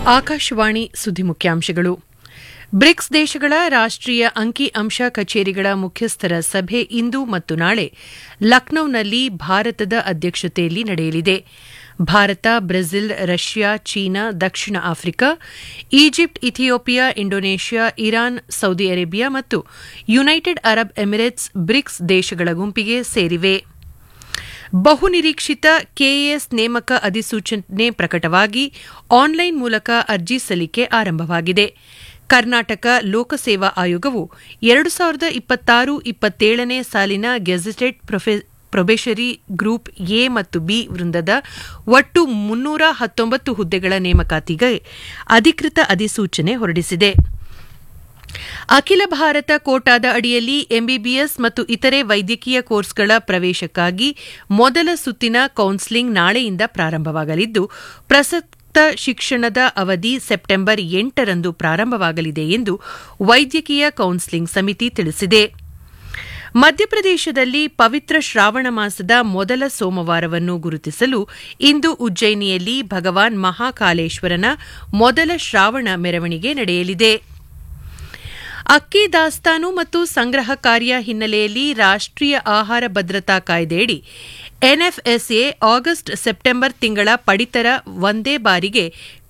ಆಕಾಶವಾಣಿ ಸುದ್ದಿ ಮುಖ್ಯಾಂಶಗಳು. ಬ್ರಿಕ್ಸ್ ದೇಶಗಳ ರಾಷ್ಟ್ರೀಯ ಅಂಕಿ-ಅಂಶ ಕಚೇರಿಗಳ ಮುಖ್ಯಸ್ಥರ ಸಭೆ ಇಂದು ಮತ್ತು ನಾಳೆ ಲಖನೌನಲ್ಲಿ ಭಾರತದ ಅಧ್ಯಕ್ಷತೆಯಲ್ಲಿ ನಡೆಯಲಿದೆ. ಭಾರತ, ಬ್ರೆಜಿಲ್, ರಷ್ಯಾ, ಚೀನಾ, ದಕ್ಷಿಣ Africa, Egypt, Ethiopia, Indonesia, Iran, Saudi Arabia ಮತ್ತು ಯುನೈಟೆಡ್ ಅರಬ್ ಎಮಿರೇಟ್ಸ್ ಬ್ರಿಕ್ಸ್ ದೇಶಗಳ ಗುಂಪಿಗೆ ಸೇರಿವೆ. ಬಹುನಿರೀಕ್ಷಿತ ಕೆಎಎಸ್ ನೇಮಕ ಅಧಿಸೂಚನೆ ಪ್ರಕಟವಾಗಿ ಆನ್ಲೈನ್ ಮೂಲಕ ಅರ್ಜಿ ಸಲ್ಲಿಕೆ ಆರಂಭವಾಗಿದೆ. ಕರ್ನಾಟಕ ಲೋಕಸೇವಾ ಆಯೋಗವು 2026-27ನೇ ಸಾಲಿನ ಗೆಜೆಟೆಡ್ ಪ್ರೊಬೇಷರಿ ಗ್ರೂಪ್ ಎ ಮತ್ತು ಬಿ ವೃಂದದ ಒಟ್ಟು 319 ಹುದ್ದೆಗಳ ನೇಮಕಾತಿಗೆ ಅಧಿಕೃತ ಅಧಿಸೂಚನೆ ಹೊರಡಿಸಿದೆ. ಅಖಿಲ ಭಾರತ ಕೋಟಾದ ಅಡಿಯಲ್ಲಿ ಎಂಬಿಬಿಎಸ್ ಮತ್ತು ಇತರೆ ವೈದ್ಯಕೀಯ ಕೋರ್ಸ್ಗಳ ಪ್ರವೇಶಕ್ಕಾಗಿ ಮೊದಲ ಸುತ್ತಿನ ಕೌನ್ಸೆಲಿಂಗ್ ನಾಳೆಯಿಂದ ಪ್ರಾರಂಭವಾಗಲಿದ್ದು, ಪ್ರಸಕ್ತ ಶಿಕ್ಷಣದ ಅವಧಿ ಸೆಪ್ಟೆಂಬರ್ 8ರಂದು ಪ್ರಾರಂಭವಾಗಲಿದೆ ಎಂದು ವೈದ್ಯಕೀಯ ಕೌನ್ಸೆಲಿಂಗ್ ಸಮಿತಿ ತಿಳಿಸಿದೆ. ಮಧ್ಯಪ್ರದೇಶದಲ್ಲಿ ಪವಿತ್ರ ಶ್ರಾವಣ ಮಾಸದ ಮೊದಲ ಸೋಮವಾರವನ್ನು ಗುರುತಿಸಲು ಇಂದು ಉಜ್ಜಯಿನಿಯಲ್ಲಿ ಭಗವಾನ್ ಮಹಾಕಾಲೇಶ್ವರನ ಮೊದಲ ಶ್ರಾವಣ ಮೆರವಣಿಗೆ ನಡೆಯಲಿದೆ. ಅಕ್ಕಿ ದಾಸ್ತಾನು ಮತ್ತು ಸಂಗ್ರಹ ಕಾರ್ಯ ಹಿನ್ನೆಲೆಯಲ್ಲಿ ರಾಷ್ಟ್ರೀಯ ಆಹಾರ ಭದ್ರತಾ ಕಾಯ್ದೆಯಡಿ ಎನ್ಎಫ್ಎಸ್ಎ ಆಗಸ್ಟ್-ಸೆಪ್ಟೆಂಬರ್ ತಿಂಗಳ ಪಡಿತರ ಒಂದೇ ಬಾರಿಗೆ